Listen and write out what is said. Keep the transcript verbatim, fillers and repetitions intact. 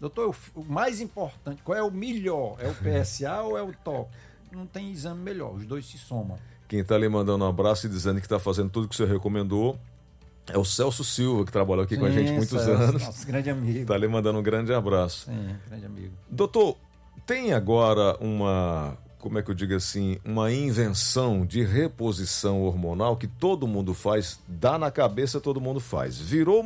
Doutor, o mais importante, qual é o melhor? É o P S A ou é o toque? Não tem exame melhor, os dois se somam. Quem está lhe mandando um abraço e dizendo que está fazendo tudo que o senhor recomendou é o Celso Silva, que trabalhou aqui Sim, com a gente muitos Celso, anos. Nosso grande amigo. Está lhe mandando um grande abraço. Sim, grande amigo. Doutor, tem agora uma, como é que eu digo assim, uma invenção de reposição hormonal que todo mundo faz, dá na cabeça, todo mundo faz. Virou